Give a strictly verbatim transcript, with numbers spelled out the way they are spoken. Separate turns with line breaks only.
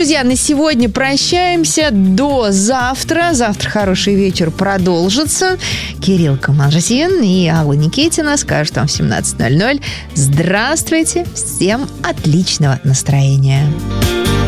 Друзья, на сегодня прощаемся. До завтра. Завтра хороший вечер продолжится. Кирилл Камарзин и Алла Никитина скажут вам в семнадцать ноль ноль. Здравствуйте. Всем отличного настроения.